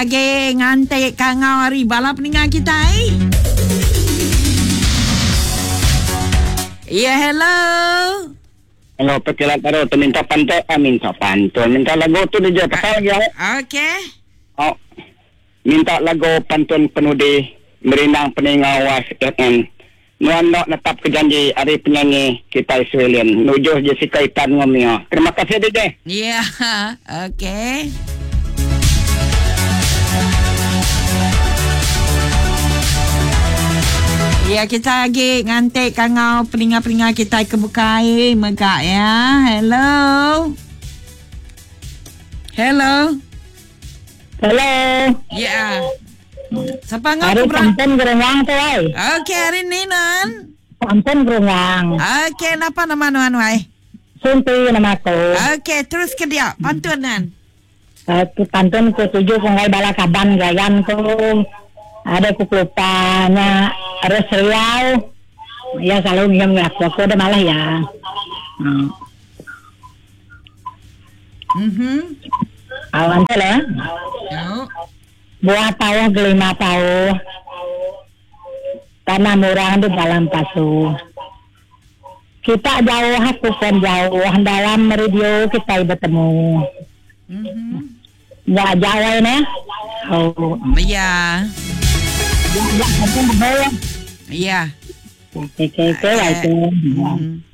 Lagi ngantik kangau hari balap dengan kita Ya, hello. Hello, perkilan taro tu minta pantun. Minta lagu tu dia pasal lagi. Okay. Oh. Minta lagu pantun penudi merinang peningawas FM. Nuan nak netap ke janji hari penyanyi kita Israelian. Nujuh Jessica Itan ngomio. Terima kasih DJ. Ya, okay. Ya, kita lagi ngantik kangau peningat-peningat kita kebukai megak ya. Hello. Hello. Hello. Ya. Siapa ngau Hari keberang? pantun gerewang tu ay. Okey, hari ni non. Pantun gerewang. Okey, apa nama nuan wai? Sunti nama ko. Okey, terus ke dia. Pantunan. Pantun ko tujuh kung ay balakaban gayan ko. Ada kuklupanya Res Riau. Ya selalu ngam ngaku aku dah malah ya. Awan tu lah. Buah tahu gelima tahu. Tanah murah di dalam pasu. Kita jauh aku pun jauh dalam radio kita bertemu. Ya jauh ni. Oh. Ya. Ya. Okay, itu.